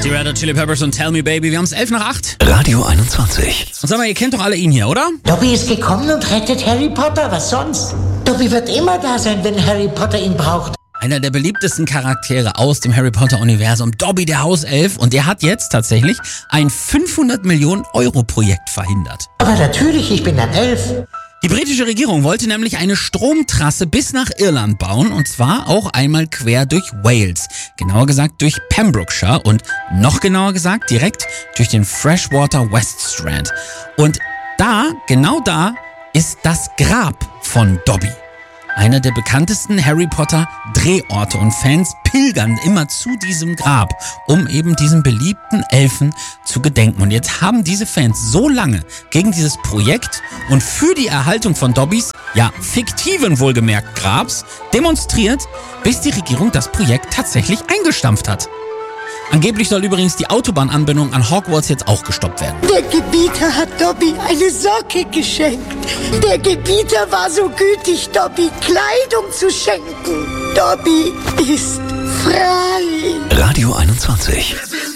Die Red Hot Chili Peppers und Tell Me Baby. Wir haben es 7:11. Radio 21. Und sag mal, ihr kennt doch alle ihn hier, oder? Dobby ist gekommen und rettet Harry Potter, was sonst? Dobby wird immer da sein, wenn Harry Potter ihn braucht. Einer der beliebtesten Charaktere aus dem Harry Potter-Universum, Dobby der Hauself. Und der hat jetzt tatsächlich ein 500 Millionen Euro Projekt verhindert. Aber natürlich, ich bin ein Elf. Die britische Regierung wollte nämlich eine Stromtrasse bis nach Irland bauen, und zwar auch einmal quer durch Wales. Genauer gesagt durch Pembrokeshire und noch genauer gesagt direkt durch den Freshwater West Strand. Und genau da ist das Grab von Dobby. Einer der bekanntesten Harry Potter Drehorte, und Fans pilgern immer zu diesem Grab, um eben diesen beliebten Elfen zu gedenken. Und jetzt haben diese Fans so lange gegen dieses Projekt und für die Erhaltung von Dobbys, ja fiktiven wohlgemerkt Grabs, demonstriert, bis die Regierung das Projekt tatsächlich eingestampft hat. Angeblich soll übrigens die Autobahnanbindung an Hogwarts jetzt auch gestoppt werden. Der Gebieter hat Dobby eine Socke geschenkt. Der Gebieter war so gütig, Dobby Kleidung zu schenken. Dobby ist frei. Radio 21.